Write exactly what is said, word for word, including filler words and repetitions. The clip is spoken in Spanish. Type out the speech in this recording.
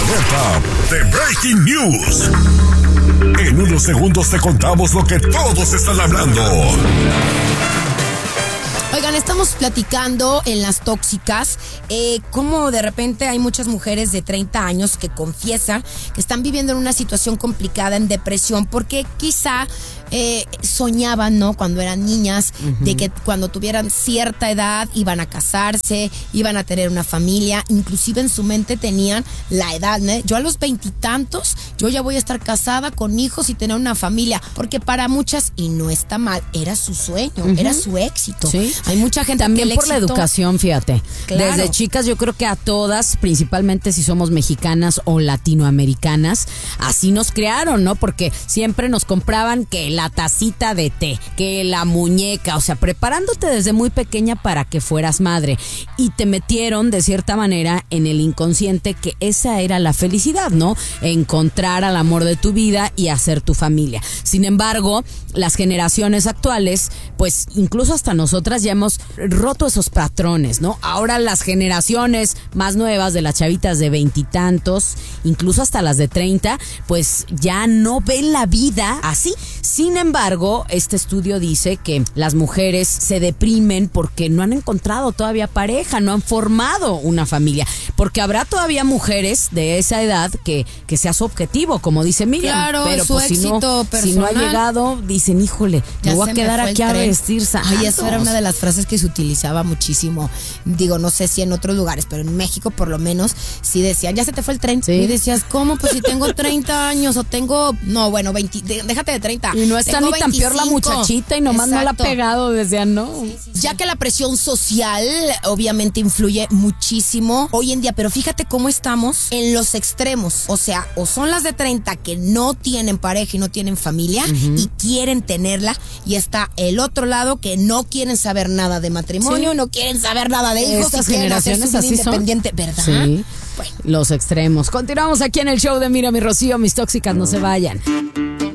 alerta de Breaking News. En unos segundos te contamos lo que todos están hablando. Oigan, estamos platicando en Las Tóxicas eh, cómo de repente hay muchas mujeres de treinta años que confiesan que están viviendo en una situación complicada, en depresión, porque quizá eh, soñaban, ¿no? Cuando eran niñas, uh-huh. de que cuando tuvieran cierta edad iban a casarse, iban a tener una familia, inclusive en su mente tenían la edad, ¿no? Yo a los veintitantos, yo ya voy a estar casada con hijos y tener una familia, porque para muchas, y no está mal, era su sueño, uh-huh. era su éxito. Sí. Hay mucha gente también que por éxito, la educación, fíjate. Claro. Desde chicas yo creo que a todas, principalmente si somos mexicanas o latinoamericanas, así nos crearon, ¿no? Porque siempre nos compraban que la tacita de té, que la muñeca, o sea, preparándote desde muy pequeña para que fueras madre. Y te metieron de cierta manera en el inconsciente que esa era la felicidad, ¿no? Encontrar al amor de tu vida y hacer tu familia. Sin embargo, las generaciones actuales, pues incluso hasta nosotras ya hemos roto esos patrones, ¿no? Ahora las generaciones más nuevas de las chavitas de veintitantos, incluso hasta las de treinta, pues ya no ven la vida así. Sin embargo, este estudio dice que las mujeres se deprimen porque no han encontrado todavía pareja, no han formado una familia, porque habrá todavía mujeres de esa edad que, que sea su objetivo, como dice Miriam. Claro, pero su pues, si éxito no, personal. Si no ha llegado, dicen, híjole, Ya me voy a quedar aquí a vestir santos. Ay, eso era una de las frases que se utilizaba muchísimo. Digo, no sé si en otros lugares, pero en México por lo menos sí decían, ya se te fue el tren. ¿Sí? Y decías, ¿cómo? Pues si tengo treinta años o tengo, no, bueno, veinte, déjate de treinta. Y no está ni tan peor la muchachita y nomás Exacto. no la ha pegado, decían, no. Sí, sí, sí. Ya que la presión social obviamente influye muchísimo hoy en día, pero fíjate cómo estamos en los extremos. O sea, o son las de treinta que no tienen pareja y no tienen familia uh-huh. y quieren tenerla, y está el otro lado que no quieren saber nada de matrimonio, sí. no quieren saber nada de hijos. Estas y quieren hacer generaciones su vida así independiente, son. ¿verdad? Sí. Bueno. Los extremos. Continuamos aquí en el show de Mira mi Rocío, mis tóxicas, no se vayan.